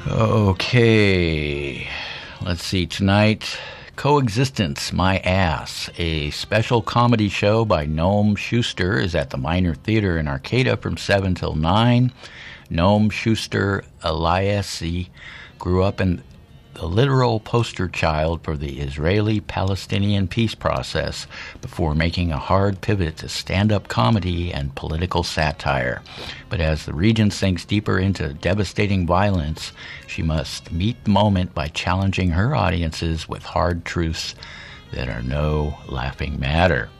Okay, let's see. Tonight, Coexistence, My Ass, a special comedy show by Noam Schuster, is at the Minor Theater in Arcata from 7 till 9. Noam Schuster Eliassi grew up in the literal poster child for the Israeli-Palestinian peace process before making a hard pivot to stand-up comedy and political satire. But as the region sinks deeper into devastating violence, she must meet the moment by challenging her audiences with hard truths that are no laughing matter.